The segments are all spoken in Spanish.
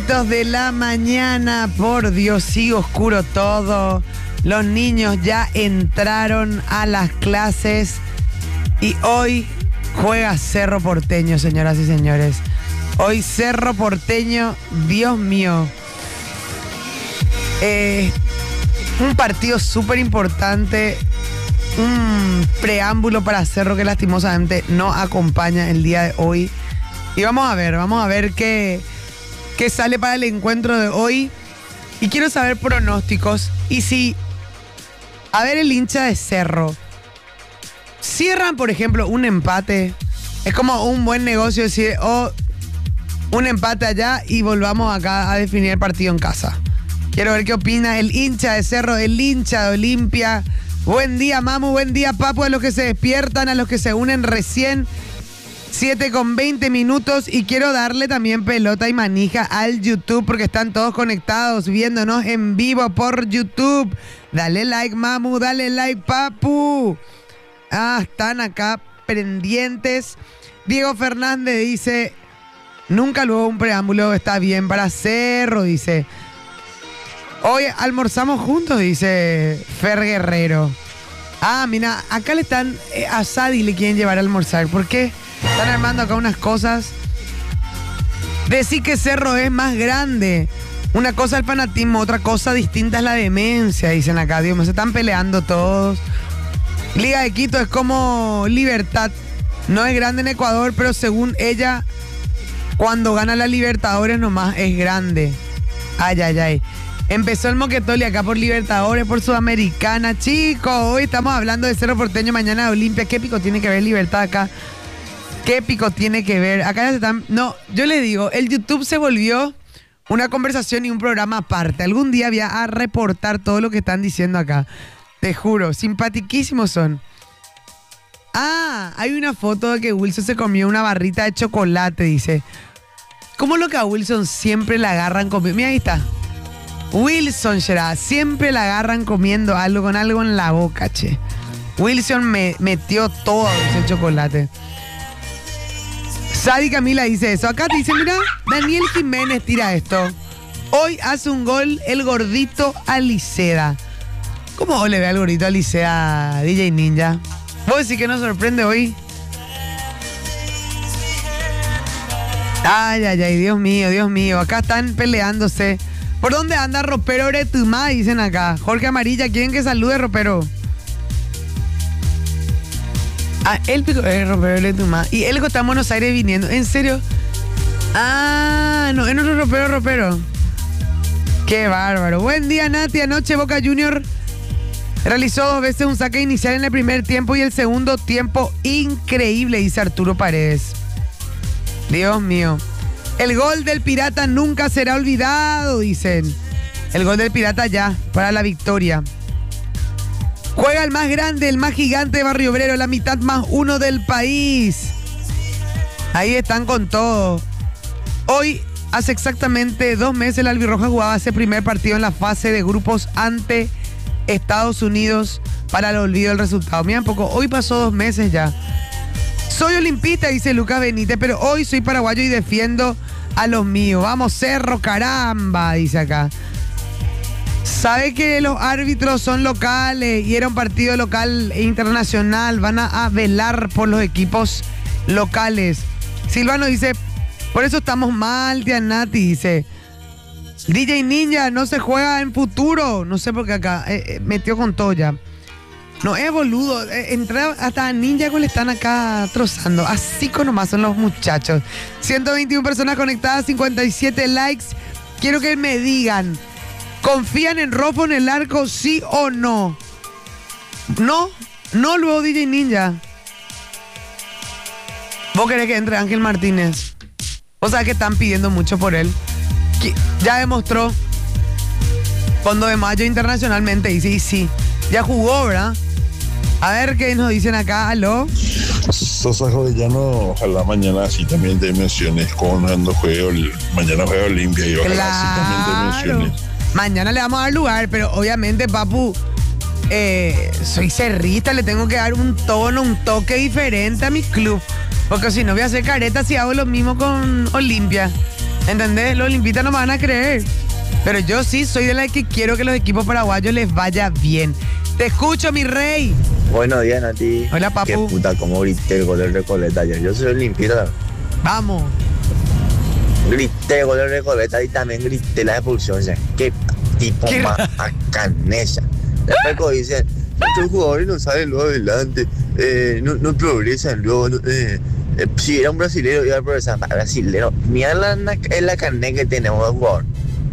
minutitos de la mañana, por Dios, sigue oscuro todo. Los niños ya entraron a las clases y hoy juega Cerro Porteño, señoras y señores. Hoy Cerro Porteño, Dios mío. Un partido súper importante, un preámbulo para Cerro que lastimosamente no acompaña el día de hoy. Y vamos a ver qué sale para el encuentro de hoy. Y quiero saber pronósticos. Y si, a ver, el hincha de Cerro, cierran, por ejemplo, un empate. Es como un buen negocio decir, un empate allá y volvamos acá a definir el partido en casa. Quiero ver qué opina el hincha de Cerro, el hincha de Olimpia. Buen día, Mamu, buen día, Papu, a los que se despiertan, a los que se unen recién. 7:20 y quiero darle también pelota y manija al YouTube porque están todos conectados viéndonos en vivo por YouTube. Dale like, Mamu, dale like, Papu. Están acá pendientes. Diego Fernández dice, nunca luego un preámbulo está bien para Cerro, dice. Hoy almorzamos juntos, dice Fer Guerrero. Mira, acá le están, a Sadi le quieren llevar a almorzar. ¿Por qué? Están armando acá unas cosas. Decir que Cerro es más grande. Una cosa es el fanatismo, otra cosa distinta es la demencia, dicen acá. Dios mío, se están peleando todos. Liga de Quito es como Libertad. No es grande en Ecuador, pero según ella, cuando gana la Libertadores nomás es grande. Ay. Empezó el moquetoli acá por Libertadores, por Sudamericana. Chicos, hoy estamos hablando de Cerro Porteño, mañana de Olimpia. ¿Qué pico tiene que ver Libertad acá? ¿Qué pico tiene que ver? Acá ya se están... No, yo le digo, el YouTube se volvió una conversación y un programa aparte. Algún día voy a reportar todo lo que están diciendo acá. Te juro, simpatiquísimos son. Hay una foto de que Wilson se comió una barrita de chocolate, dice. ¿Cómo lo que a Wilson siempre la agarran comiendo? Mira, ahí está. Wilson, Gerard, siempre la agarran comiendo algo con algo en la boca, che. Wilson me metió todo ese chocolate. Sadi Camila dice eso. Acá te dice, mira, Daniel Jiménez tira esto. Hoy hace un gol el gordito Aliceda. ¿Cómo le ve al gordito Aliceda, DJ Ninja? ¿Vos decís que nos sorprende hoy? Ay, Dios mío. Acá están peleándose. ¿Por dónde anda Ropero Oretumá? Dicen acá. Jorge Amarilla, ¿quieren que salude, Ropero? El pico es Ropero Oretumá. Y él está en Buenos Aires viniendo. ¿En serio? No, es nuestro Ropero. Qué bárbaro. Buen día, Nati. Anoche Boca Junior realizó 2 veces un saque inicial en el primer tiempo y el segundo tiempo increíble, dice Arturo Paredes. Dios mío. El gol del Pirata nunca será olvidado, dicen. El gol del Pirata ya, para la victoria. Juega el más grande, el más gigante de Barrio Obrero, la mitad más uno del país. Ahí están con todo. Hoy, hace exactamente 2 meses, el Albirroja jugaba ese primer partido en la fase de grupos ante Estados Unidos para el olvido del resultado. Mira un poco, hoy pasó 2 meses ya. Soy olimpista, dice Lucas Benítez, pero hoy soy paraguayo y defiendo a los míos. Vamos, Cerro, caramba, dice acá. Sabe que los árbitros son locales y era un partido local e internacional. Van a velar por los equipos locales. Silvano dice, por eso estamos mal, tía Nati, dice. DJ Ninja, no se juega en futuro. No sé por qué acá metió con todo ya. No, es boludo. Entré hasta Ninja le están acá trozando. Así con nomás son los muchachos. 121 personas conectadas, 57 likes. Quiero que me digan, ¿confían en Rofo en el arco, sí o no? No luego DJ Ninja. ¿Vos querés que entre Ángel Martínez? O sea que están pidiendo mucho por él. Ya demostró fondo de mayo internacionalmente, dice, y sí. Ya jugó, ¿verdad? A ver qué nos dicen acá, aló. Sosa Jovellano, ojalá mañana sí también te menciones cuando mañana juega Olimpia y ojalá sí también te menciones. Mañana le vamos a dar lugar, pero obviamente, papu, soy cerrista, le tengo que dar un tono, un toque diferente a mi club. Porque si no voy a hacer caretas y hago lo mismo con Olimpia. ¿Entendés? Los olimpistas no me van a creer. Pero yo sí soy de la que quiero que los equipos paraguayos les vaya bien. Te escucho, mi rey. Buenos días, Nati. Hola, papu. Qué puta, como grité el gol de Recoleta ayer. Yo soy olimpista. Vamos. Grité el gol de Recoleta y también grité la expulsión. O sea, qué tipo ¿Qué? más canesa. Después dicen, muchos jugadores no salen luego adelante, no progresan luego. Si era un brasilero, iba a progresar. Brasilero, mira la carnet que tenemos de jugador.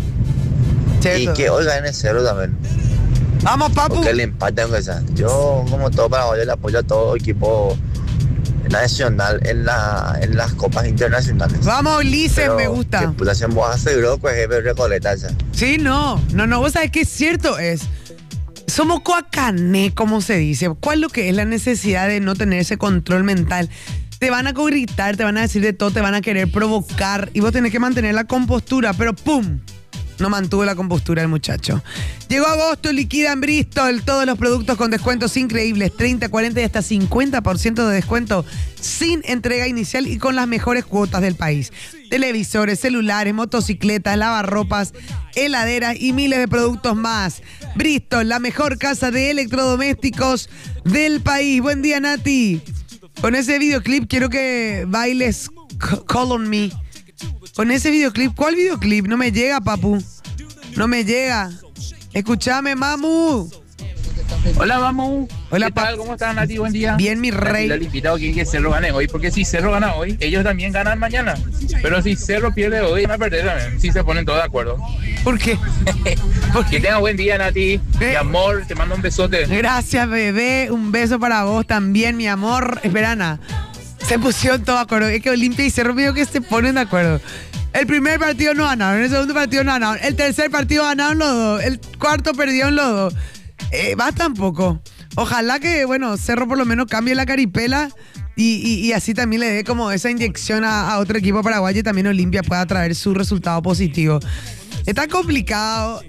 Cierto. Y que hoy gane cero también. Vamos, papu. Porque el empate, aunque sea. Yo, como todo paraguayo, le apoyo a todo equipo nacional en las copas internacionales. Vamos, Ulises, Pero me gusta. Que puta se moja seguro, pues es Recoleta esa. Sí, no, vos sabés que cierto es. Somos coacané, como se dice. ¿Cuál es lo que es la necesidad de no tener ese control mental? Te van a gritar, te van a decir de todo, te van a querer provocar y vos tenés que mantener la compostura, pero ¡pum! No mantuvo la compostura el muchacho. Llegó agosto, liquida en Bristol todos los productos con descuentos increíbles, 30, 40 y hasta 50% de descuento sin entrega inicial y con las mejores cuotas del país. Televisores, celulares, motocicletas, lavarropas, heladeras y miles de productos más. Bristol, la mejor casa de electrodomésticos del país. Buen día, Nati. Con ese videoclip quiero que bailes Call on Me. Con ese videoclip, ¿cuál videoclip? No me llega, papu. No me llega. Escúchame, mamu. Hola, Mamu. Hola, ¿qué tal? ¿Cómo estás, Nati? Buen día. Bien, mi rey. El invitado quiere que Cerro gane hoy, porque si Cerro gana hoy, ellos también ganan mañana. Pero si Cerro pierde hoy, van a perder también, si se ponen todos de acuerdo. ¿Por qué? Que tengas buen día, Nati. Mi amor, te mando un besote. Gracias, bebé. Un beso para vos también, mi amor. Esperana. Se pusieron todos de acuerdo. Es que Olimpia y Cerro veo que se ponen de acuerdo. El primer partido no ganaron, el segundo partido no ganaron, el tercer partido ganaron los dos, el cuarto perdieron los dos. Basta un poco. Ojalá que, bueno, Cerro por lo menos cambie la caripela y así también le dé como esa inyección a otro equipo paraguayo y también Olimpia pueda traer su resultado positivo. Está complicado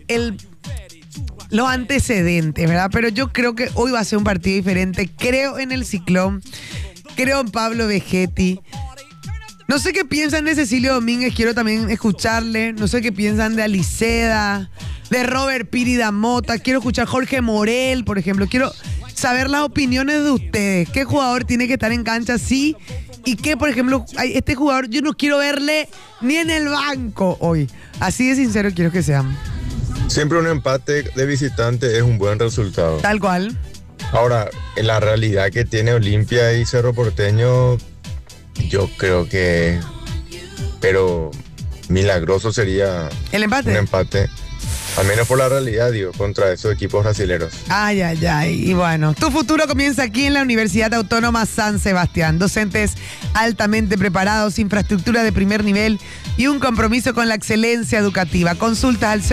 los antecedentes, ¿verdad? Pero yo creo que hoy va a ser un partido diferente. Creo en el Ciclón, creo en Pablo Vegetti. No sé qué piensan de Cecilio Domínguez, quiero también escucharle. No sé qué piensan de Aliceda, de Robert Piri da Mota. Quiero escuchar a Jorge Morel, por ejemplo. Quiero saber las opiniones de ustedes. ¿Qué jugador tiene que estar en cancha sí? Y qué, por ejemplo, este jugador yo no quiero verle ni en el banco hoy. Así de sincero quiero que sean. Siempre un empate de visitante es un buen resultado. Tal cual. Ahora, en la realidad que tiene Olimpia y Cerro Porteño, yo creo que, pero milagroso sería ¿El empate? un empate, al menos por la realidad, digo, contra esos equipos brasileros. Ay, ay, ay. Y bueno, tu futuro comienza aquí en la Universidad Autónoma San Sebastián. Docentes altamente preparados, infraestructura de primer nivel y un compromiso con la excelencia educativa. Consultas al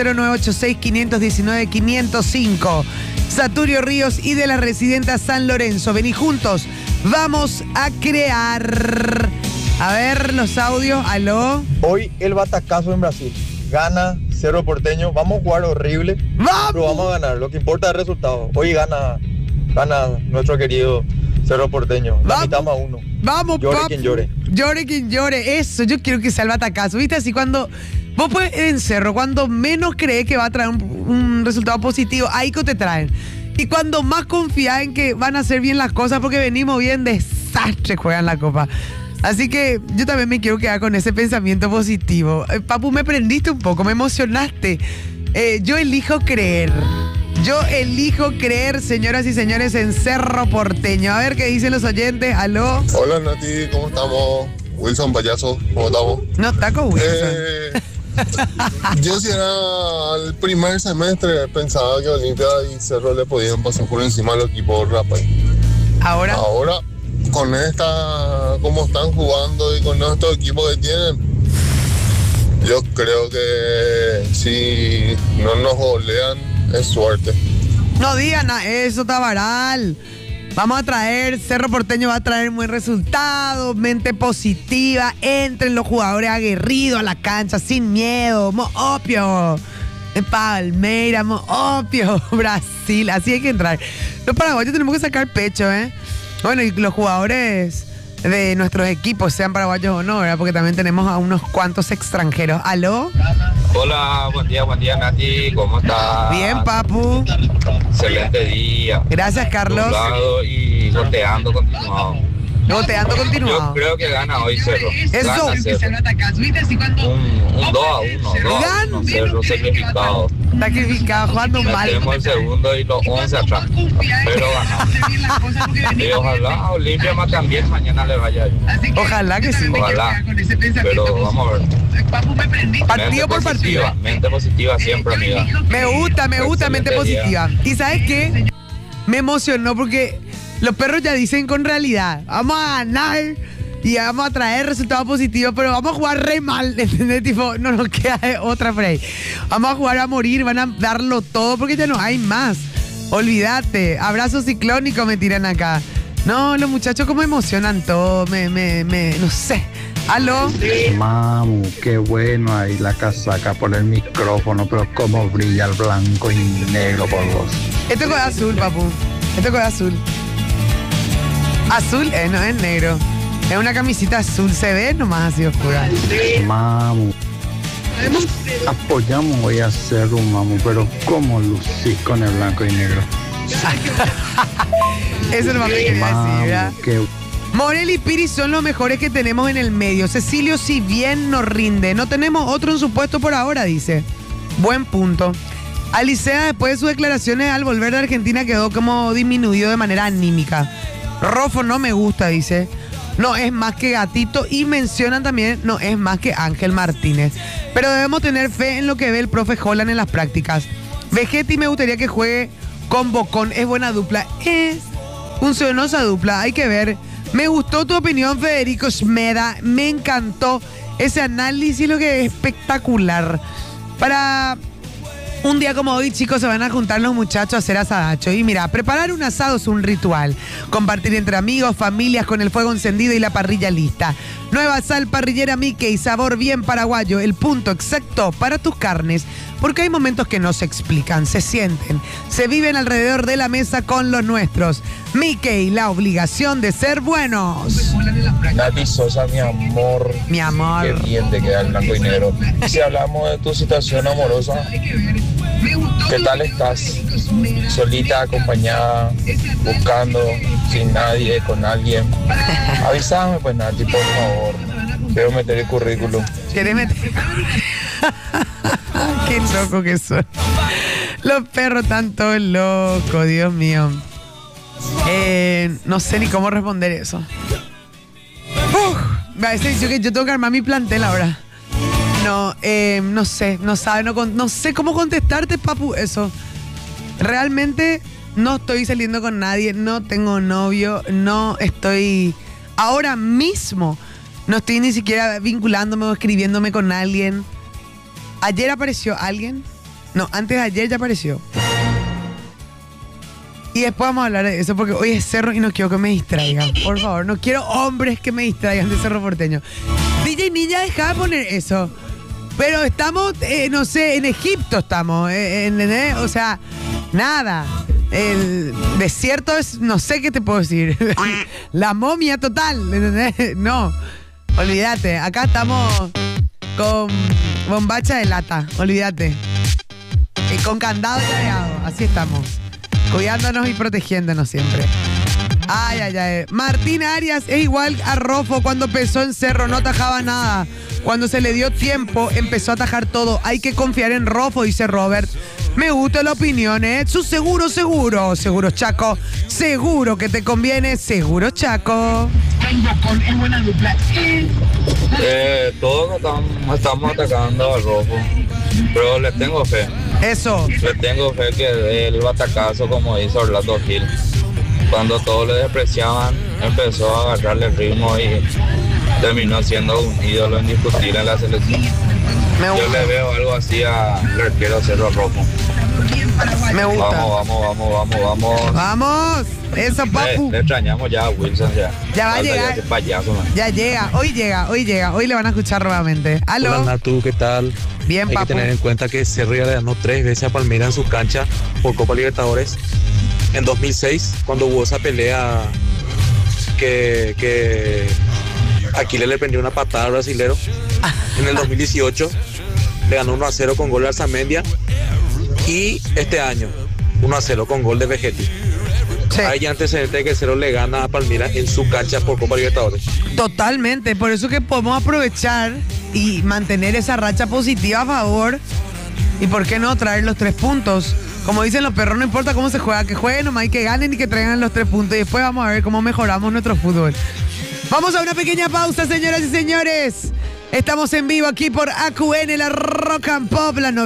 0986-519-505. Saturio Ríos y de la Residenta San Lorenzo. Vení juntos, vamos a crear. A ver los audios, aló. Hoy el batacazo en Brasil. Gana Cerro Porteño. Vamos a jugar horrible. ¡Vamos! Pero vamos a ganar. Lo que importa es el resultado. Hoy gana nuestro querido Cerro Porteño. La mitad más uno. Vamos, Llore papu. quien llore. Llore quien llore. Eso, yo quiero que sea el batacazo. ¿Viste? Así cuando vos puedes en Cerro, cuando menos crees que va a traer un resultado positivo, ahí que te traen. Y cuando más confías en que van a hacer bien las cosas, porque venimos bien, desastre juegan la copa. Así que yo también me quiero quedar con ese pensamiento positivo. Papu, me prendiste un poco, me emocionaste. Yo elijo creer. Yo elijo creer, señoras y señores, en Cerro Porteño. A ver qué dicen los oyentes. ¿Aló? Hola Nati, ¿cómo estamos? Wilson Payaso, ¿cómo estamos? No, Taco Wilson. Yo si era el primer semestre pensaba que Olimpia y Cerro le podían pasar por encima a los equipos Rapaz. Ahora, Con cómo están jugando y con estos equipos que tienen, yo creo que si no nos golean es suerte. no digan eso, Tabaral. Vamos a traer, Cerro Porteño va a traer buen resultado, mente positiva, entren los jugadores aguerridos a la cancha, sin miedo, opio. Palmeira, opio, Brasil, así hay que entrar. Los paraguayos tenemos que sacar pecho, ¿eh? Bueno, y los jugadores de nuestros equipos, sean paraguayos o no, ¿verdad? Porque también tenemos a unos cuantos extranjeros. ¿Aló? Hola, buen día Nati, ¿cómo estás? Bien, papu. Excelente día. Gracias, Carlos. Nublado y goteando continuado. Goteando continuado. Yo creo que gana hoy Cerro. Eso. Gana Cerro. Un 2-1 Cerro sacrificado. Sacrificado, jugando mal. Metemos el segundo y los 11 atrás. Pero ganamos. Y ojalá Olimpia más también mañana le vaya bien. Ojalá que sí. Ojalá. Pero vamos a ver. Partido por partido. Mente positiva siempre, amiga. Me gusta, mente positiva. ¿Y sabes qué? Me emocionó porque los perros ya dicen con realidad, vamos a ganar y vamos a traer resultados positivos, pero vamos a jugar re mal, ¿entendés? Tipo, no nos queda otra por ahí. Vamos a jugar a morir, van a darlo todo porque ya no hay más. Olvídate, abrazo ciclónico me tiran acá. No, los muchachos como emocionan todo, no sé. ¿Aló? Mamu, qué bueno ahí la casaca por el micrófono, pero cómo brilla el blanco y negro por vos. Este es azul, papu. Este es azul. Azul, no es negro. Es una camisita azul, se ve nomás así oscura. Mamu. Apoyamos hoy a Cerro, mamu, pero cómo lucís con el blanco y negro. Eso es lo más que quería decir, ¿verdad? Qué... Morel y Piri son los mejores que tenemos en el medio. Cecilio, si bien nos rinde, no tenemos otro en su puesto por ahora, dice. Buen punto. Alicea, después de sus declaraciones al volver de Argentina, quedó como disminuido de manera anímica. Rofo no me gusta, dice. No es más que Gatito. Y mencionan también, no es más que Ángel Martínez. Pero debemos tener fe en lo que ve el profe Holland en las prácticas. Vegetti me gustaría que juegue con Bocón. Es buena dupla. Es funcionosa dupla. Hay que ver. Me gustó tu opinión, Federico Schmeda. Me encantó ese análisis, lo que es espectacular. Para un día como hoy, chicos, se van a juntar los muchachos a hacer asadacho. Y mira, preparar un asado es un ritual. Compartir entre amigos, familias, con el fuego encendido y la parrilla lista. Nueva sal parrillera Mickey, sabor bien paraguayo. El punto exacto para tus carnes. Porque hay momentos que no se explican, se sienten, se viven alrededor de la mesa con los nuestros. Mickey, la obligación de ser buenos. Nati Sosa, mi amor. Mi amor. Qué bien te queda el blanco y negro. Si hablamos de tu situación amorosa, ¿qué tal estás? Solita, acompañada, buscando, sin nadie, con alguien. Avísame, pues, Nati, por favor. Quiero meter el currículum. ¿Querés meter? Qué loco que son. Los perros están todos locos, Dios mío. No sé ni cómo responder eso. Yo tengo que armar mi plantel ahora. No sé, no sé cómo contestarte, papu, eso. Realmente no estoy saliendo con nadie, no tengo novio, no estoy, ahora mismo, no estoy ni siquiera vinculándome o escribiéndome con alguien. ¿Ayer apareció alguien? No, antes de ayer ya apareció. Y después vamos a hablar de eso porque hoy es Cerro y no quiero que me distraigan. Por favor, no quiero hombres que me distraigan de Cerro Porteño. DJ Niña, deja de poner eso. Pero estamos, no sé, en Egipto estamos, ¿entendés? O sea, nada. El desierto es, no sé qué te puedo decir. La momia total, ¿entendés? No, olvídate, acá estamos con bombacha de lata, olvídate. Y con candado llaveado, así estamos. Cuidándonos y protegiéndonos siempre. Ay, ay, ay. Martín Arias es igual a Rofo cuando empezó en Cerro, no atajaba nada. Cuando se le dio tiempo, empezó a atajar todo. Hay que confiar en Rofo, dice Robert. Me gusta la opinión, ¿eh? Su seguro, Seguro Chaco. Seguro que te conviene, Seguro Chaco. Todos estamos atacando a Rofo, pero le tengo fe. Eso. Le tengo fe que él va a atacazo como hizo Orlando Gil. Cuando todos le despreciaban, empezó a agarrarle el ritmo y terminó siendo un ídolo indiscutible en la selección. Yo le veo algo así al arquero Cerro Rojo. Me gusta. Vamos. Vamos. Eso, papu. Le extrañamos ya a Wilson ya. Ya va a llegar. Payaso, ya llega. Hoy llega. Hoy le van a escuchar nuevamente. ¿Aló? Hola, Natu, ¿qué tal? Bien, papu. Hay que tener en cuenta que Cerro ya le ganó 3 veces a Palmeiras en su cancha por Copa Libertadores. En 2006, cuando hubo esa pelea que Aquiles le prendió una patada al brasilero. En el 2018 le ganó 1-0 con gol de Arzamendia. Y este año 1-0 con gol de Vegetti. Sí. Hay ya antecedentes de que Cerro le gana a Palmira en su cancha por Copa Libertadores. Totalmente, por eso que podemos aprovechar y mantener esa racha positiva a favor. Y por qué no traer los 3 puntos. Como dicen los perros, no importa cómo se juega, que jueguen nomás y que ganen y que traigan los 3 puntos. Y después vamos a ver cómo mejoramos nuestro fútbol. Vamos a una pequeña pausa, señoras y señores. Estamos en vivo aquí por AQN, la Rock and Pop, la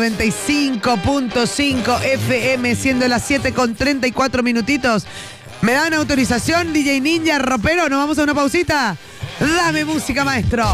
95.5 FM, siendo las 7:34 minutitos. ¿Me dan autorización, DJ Ninja, ropero? ¿Nos vamos a una pausita? Dame música, maestro.